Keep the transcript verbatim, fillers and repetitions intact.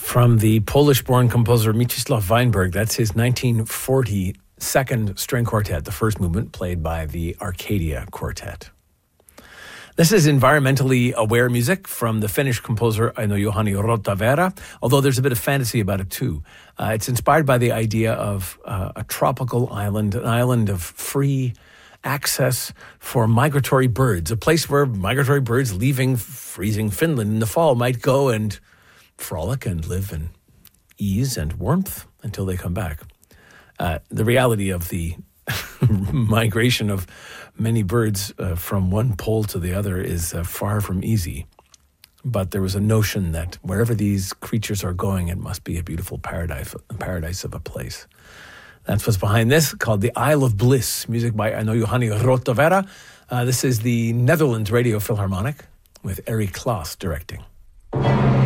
From the Polish-born composer Mieczysław Weinberg, that's his nineteen forty second string quartet, the first movement played by the Arcadia Quartet. This is environmentally aware music from the Finnish composer Aino Juhani Rottavera, although there's a bit of fantasy about it too. Uh, it's inspired by the idea of uh, a tropical island, an island of free access for migratory birds, a place where migratory birds leaving freezing Finland in the fall might go and frolic and live in ease and warmth until they come back. Uh, the reality of the migration of many birds uh, from one pole to the other is uh, far from easy. But there was a notion that wherever these creatures are going, it must be a beautiful paradise, paradise of a place. That's what's behind this, called The Isle of Bliss, music by Aino Juhani Rottavera. Uh, this is the Netherlands Radio Philharmonic with Eric Klaas directing.